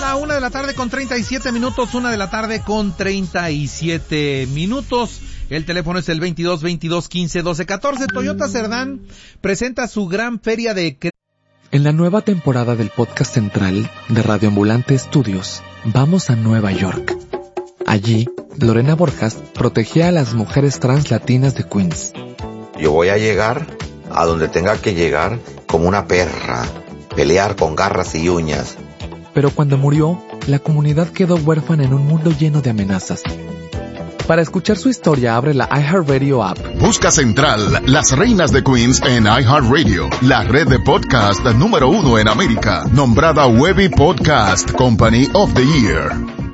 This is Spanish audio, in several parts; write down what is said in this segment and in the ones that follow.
la 1:37 1 de la tarde con 37 minutos. El teléfono es el 22 22 15 12 14. Toyota Cerdán presenta su gran feria de... En la nueva temporada del podcast central de Radio Ambulante Estudios, vamos a Nueva York. Allí, Lorena Borjas protegía a las mujeres trans latinas de Queens. Yo voy a llegar a donde tenga que llegar como una perra, pelear con garras y uñas. Pero cuando murió, la comunidad quedó huérfana en un mundo lleno de amenazas. Para escuchar su historia, abre la iHeartRadio app. Busca Central, las reinas de Queens en iHeartRadio, la red de podcast número 1 en América, nombrada Webby Podcast Company of the Year.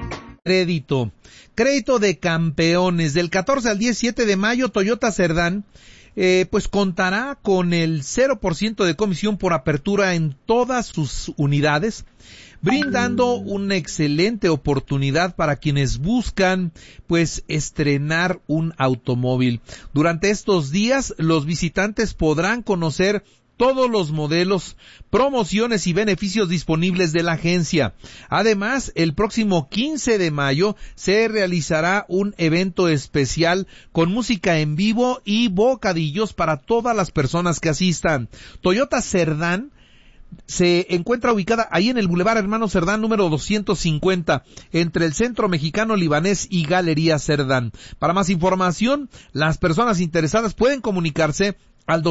Crédito de campeones. Del 14 al 17 de mayo, Toyota Cerdán pues contará con el 0% de comisión por apertura en todas sus unidades, brindando una excelente oportunidad para quienes buscan pues estrenar un automóvil. Durante estos días, los visitantes podrán conocer todos los modelos, promociones y beneficios disponibles de la agencia. Además, el próximo 15 de mayo se realizará un evento especial con música en vivo y bocadillos para todas las personas que asistan. Toyota Cerdán se encuentra ubicada ahí en el Boulevard Hermano Cerdán número 250, entre el Centro Mexicano Libanés y Galería Cerdán. Para más información, las personas interesadas pueden comunicarse al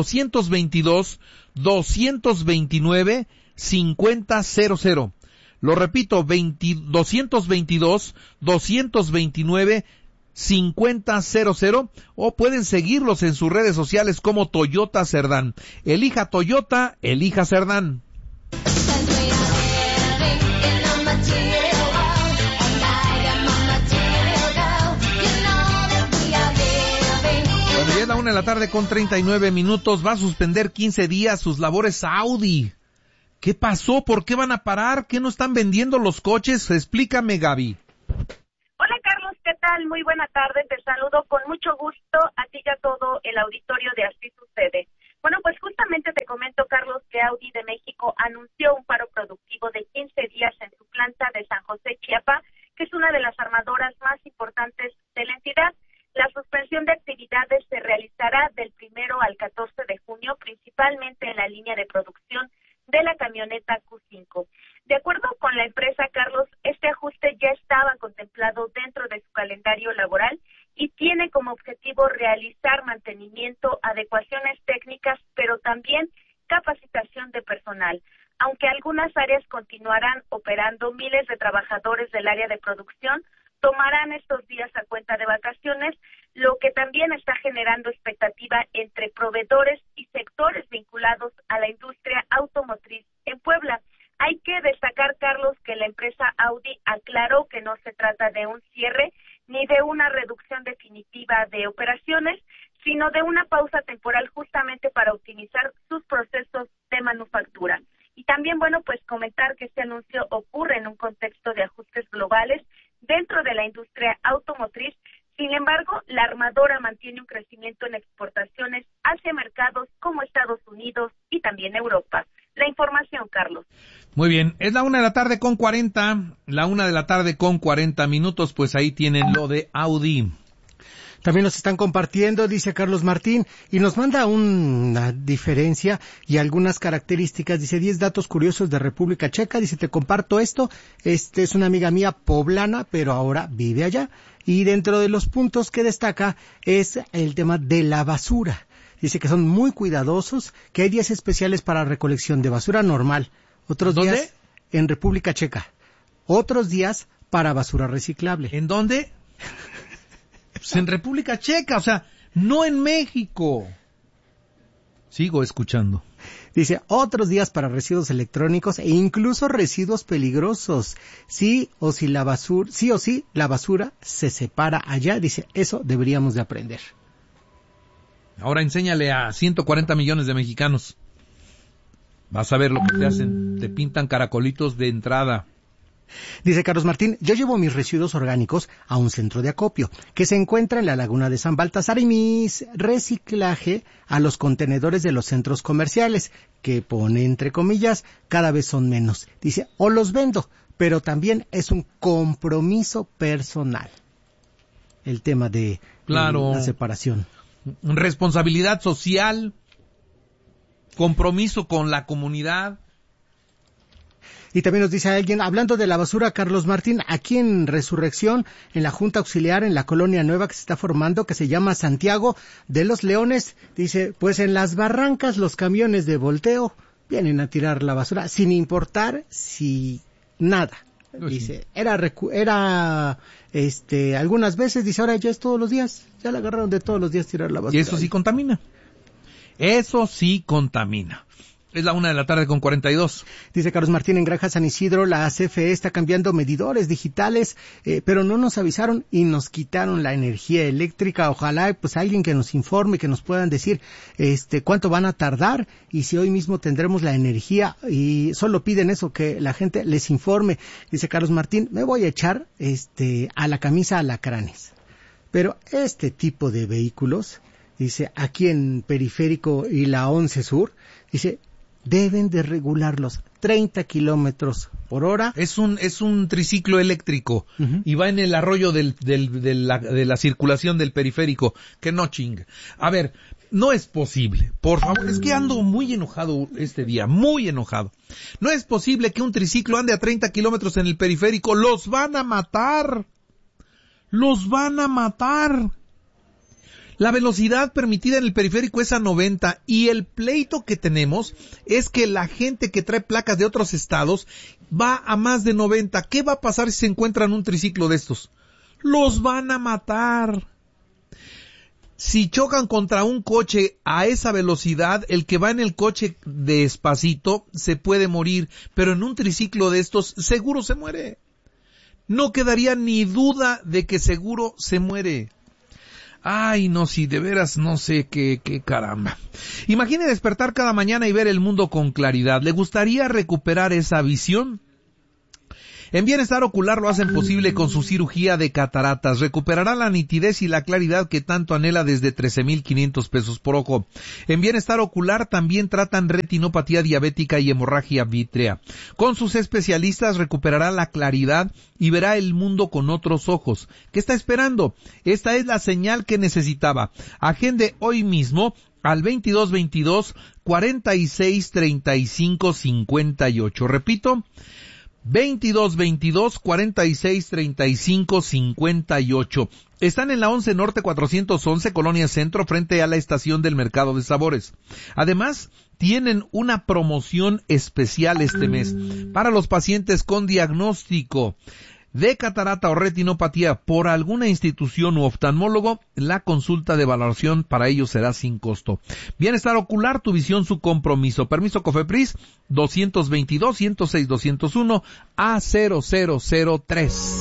222-229-5000. Lo repito, 222-229-5000, o pueden seguirlos en sus redes sociales como Toyota Cerdán. Elija Toyota, elija Cerdán. Cuando ya es la 1:39 p.m, va a suspender 15 días sus labores Audi. ¿Qué pasó? ¿Por qué van a parar? ¿Qué no están vendiendo los coches? Explícame, Gaby. Hola, Carlos, ¿qué tal? Muy buena tarde, te saludo con mucho gusto a ti y a todo el auditorio de Así Sucede. Bueno, pues justamente te comento, Carlos, que Audi de México anunció un paro productivo de 15 días en su planta de San José, Chiapas, que es una de las armadoras más importantes de la entidad. La suspensión de actividades se realizará del 1 al 14 de junio, principalmente en la línea de producción de la camioneta Q5. De acuerdo con la empresa, Carlos, este ajuste ya estaba contemplado dentro de su calendario laboral y tiene como objetivo realizar mantenimiento, adecuaciones técnicas, pero también capacitación de personal. Aunque algunas áreas continuarán operando, miles de trabajadores del área de producción tomarán estos días a cuenta de vacaciones, lo que también está generando expectativa entre proveedores y sectores vinculados a la industria automotriz en Puebla. Hay que destacar, Carlos, que la empresa Audi aclaró que no se trata de un cierre ni de una reducción definitiva de operaciones, sino de una pausa temporal justamente para optimizar sus procesos de manufactura. Y también, bueno, pues comentar que este anuncio ocurre en un contexto de ajustes globales dentro de la industria automotriz. Sin embargo, la armadora mantiene un crecimiento en exportaciones hacia mercados como Estados Unidos y también Europa. La información, Carlos. Muy bien, es la 1:40 p.m, pues ahí tienen lo de Audi. También nos están compartiendo, dice Carlos Martín, y nos manda una diferencia y algunas características. Dice 10 datos curiosos de República Checa. Dice, te comparto esto. Es una amiga mía poblana, pero ahora vive allá. Y dentro de los puntos que destaca es el tema de la basura. Dice que son muy cuidadosos, que hay días especiales para recolección de basura normal. Otros ¿Dónde? días en República Checa. Otros días para basura reciclable. ¿En dónde? Pues en República Checa, o sea, no en México. Sigo escuchando. Dice, otros días para residuos electrónicos e incluso residuos peligrosos. Sí o sí la basura se separa allá. Dice, eso deberíamos de aprender. Ahora enséñale a 140 millones de mexicanos. Vas a ver lo que te hacen. Te pintan caracolitos de entrada. Dice Carlos Martín, yo llevo mis residuos orgánicos a un centro de acopio que se encuentra en la laguna de San Baltasar y mis reciclaje a los contenedores de los centros comerciales, que pone entre comillas, cada vez son menos. Dice, o los vendo, pero también es un compromiso personal. El tema de la separación. Responsabilidad social, compromiso con la comunidad. Y también nos dice alguien, hablando de la basura, Carlos Martín, aquí en Resurrección, en la Junta Auxiliar, en la colonia nueva que se está formando, que se llama Santiago de los Leones, dice, pues en las barrancas los camiones de volteo vienen a tirar la basura, sin importar si nada. Dice, era algunas veces, dice, ahora ya es todos los días, ya la agarraron de todos los días tirar la basura. Y eso sí contamina. Eso sí contamina. Es la 1:42 p.m. Dice Carlos Martín, en Granja San Isidro, la CFE está cambiando medidores digitales, pero no nos avisaron y nos quitaron la energía eléctrica. Ojalá, pues, alguien que nos informe, que nos puedan decir, cuánto van a tardar y si hoy mismo tendremos la energía, y solo piden eso, que la gente les informe. Dice Carlos Martín, me voy a echar, a la camisa alacranes. Pero este tipo de vehículos, dice, aquí en Periférico y la 11 Sur, dice, deben de regularlos 30 kilómetros por hora. Es un triciclo eléctrico, y va en el arroyo de la circulación del periférico, que no chingue. A ver, no es posible, por favor, es que ando muy enojado este día, muy enojado. No es posible que un triciclo ande a 30 kilómetros en el periférico, los van a matar. La velocidad permitida en el periférico es a 90 y el pleito que tenemos es que la gente que trae placas de otros estados va a más de 90. ¿Qué va a pasar si se encuentran un triciclo de estos? Los van a matar. Si chocan contra un coche a esa velocidad, el que va en el coche despacito se puede morir, pero en un triciclo de estos seguro se muere. No quedaría ni duda de que seguro se muere. Ay, no, si de veras no sé qué caramba. Imagine despertar cada mañana y ver el mundo con claridad. ¿Le gustaría recuperar esa visión? En Bienestar Ocular lo hacen posible con su cirugía de cataratas. Recuperará la nitidez y la claridad que tanto anhela desde 13,500 pesos por ojo. En Bienestar Ocular también tratan retinopatía diabética y hemorragia vítrea. Con sus especialistas recuperará la claridad y verá el mundo con otros ojos. ¿Qué está esperando? Esta es la señal que necesitaba. Agende hoy mismo al 2222 46 35 58. Repito, 2222 46 35 58. Están en la 11 Norte 411, Colonia Centro, frente a la estación del Mercado de Sabores. Además, tienen una promoción especial este mes para los pacientes con diagnóstico de catarata o retinopatía por alguna institución u oftalmólogo. La consulta de valoración para ellos será sin costo. Bienestar Ocular, tu visión, su compromiso. Permiso COFEPRIS 222-106-201 A0003.